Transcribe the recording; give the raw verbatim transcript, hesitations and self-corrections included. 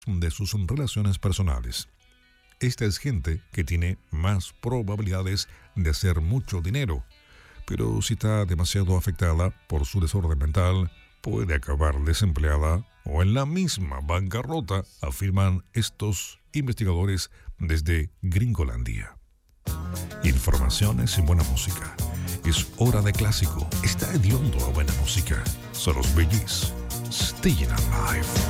de sus relaciones personales. Esta es gente que tiene más probabilidades de hacer mucho dinero, pero si está demasiado afectada por su desorden mental, puede acabar desempleada o en la misma bancarrota, afirman estos investigadores desde Gringolandia. Informaciones y buena música. Es hora de clásico. Está hediondo a buena música. Son los Bee Gees. Staying Alive.